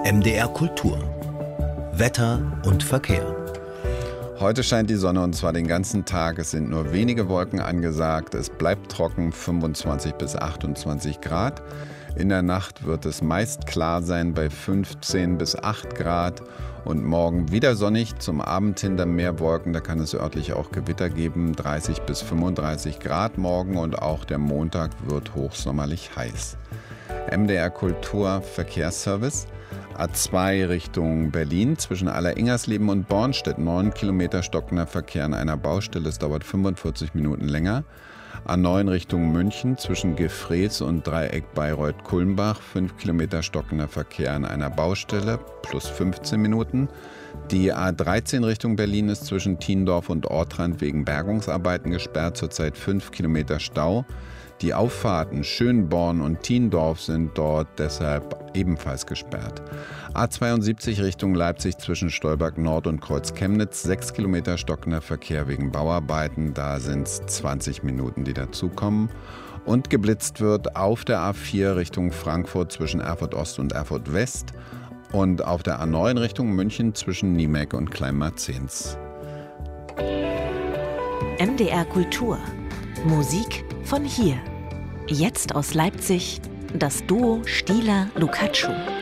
MDR Kultur. Wetter und Verkehr. Heute scheint die Sonne und zwar den ganzen Tag. Es sind nur wenige Wolken angesagt. Es bleibt trocken, 25 bis 28 Grad. In der Nacht wird es meist klar sein bei 15 bis 8 Grad. Und morgen wieder sonnig, zum Abend hin dann mehr Wolken. Da kann es örtlich auch Gewitter geben, 30 bis 35 Grad morgen. Und auch der Montag wird hochsommerlich heiß. MDR Kultur Verkehrsservice. A2 Richtung Berlin zwischen Aller-Ingersleben und Bornstedt 9 Kilometer stockender Verkehr an einer Baustelle. Es dauert 45 Minuten länger. A9 Richtung München zwischen Gefrees und Dreieck Bayreuth-Kulmbach 5 Kilometer stockender Verkehr an einer Baustelle plus 15 Minuten. Die A13 Richtung Berlin ist zwischen Thiendorf und Ortrand wegen Bergungsarbeiten gesperrt, zurzeit 5 Kilometer Stau. Die Auffahrten Schönborn und Thiendorf sind dort deshalb ebenfalls gesperrt. A72 Richtung Leipzig zwischen Stolberg Nord und Kreuz Chemnitz, 6 Kilometer stockender Verkehr wegen Bauarbeiten. Da sind es 20 Minuten, die dazukommen. Und geblitzt wird auf der A4 Richtung Frankfurt zwischen Erfurt Ost und Erfurt West. Und auf der A9 Richtung München zwischen Niemek und Kleinmarzens. MDR Kultur. Musik von hier. Jetzt aus Leipzig das Duo Stieler-Lukacschu.